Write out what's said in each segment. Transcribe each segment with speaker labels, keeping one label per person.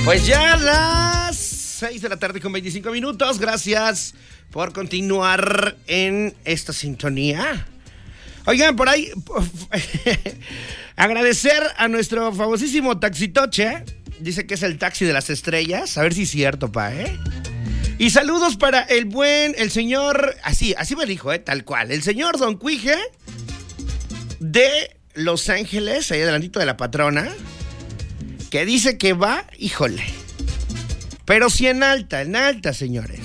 Speaker 1: Pues ya las 6 de la tarde con 25 minutos. Gracias por continuar en esta sintonía. Oigan, por ahí, agradecer a nuestro famosísimo Taxitoche. Dice que es el taxi de las estrellas. A ver si es cierto, ¿eh? Y saludos para el señor, así me dijo, tal cual. El señor Don Cuije de Los Ángeles, ahí adelantito de la patrona, que dice que va, híjole. Pero sí en alta, señores.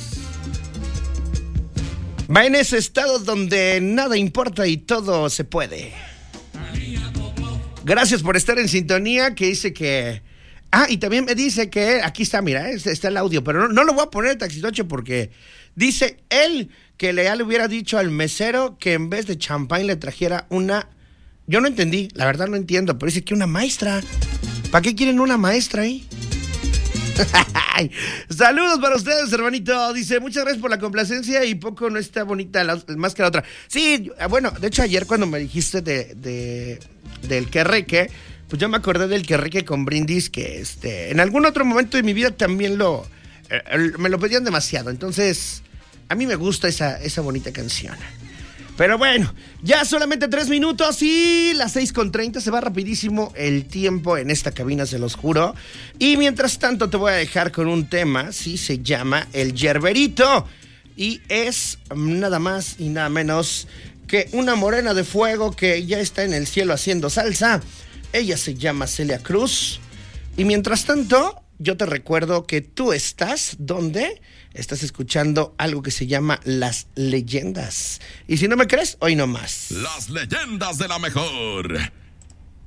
Speaker 1: Va en ese estado donde nada importa y todo se puede. Gracias por estar en sintonía, que dice que... y también me dice que... Aquí está, mira, está el audio, pero no lo voy a poner el Taxitoche porque dice él que ya le hubiera dicho al mesero que en vez de champán le trajera una... Yo no entendí, la verdad no entiendo, pero dice que una maestra. ¿Para qué quieren una maestra ahí? Saludos para ustedes, hermanito. Dice, muchas gracias por la complacencia y poco no está bonita más que la otra. Sí, bueno, de hecho ayer cuando me dijiste del querreque, pues yo me acordé del querreque con brindis que en algún otro momento de mi vida también me lo pedían demasiado. Entonces, a mí me gusta esa bonita canción. Pero bueno, ya solamente 3 minutos y las 6:30, se va rapidísimo el tiempo en esta cabina, se los juro. Y mientras tanto te voy a dejar con un tema, sí, se llama El Yerberito. Y es nada más y nada menos que una morena de fuego que ya está en el cielo haciendo salsa. Ella se llama Celia Cruz. Y mientras tanto, yo te recuerdo que tú estás, ¿dónde? Estás escuchando algo que se llama Las Leyendas. Y si no me crees, hoy no más.
Speaker 2: Las leyendas de la mejor.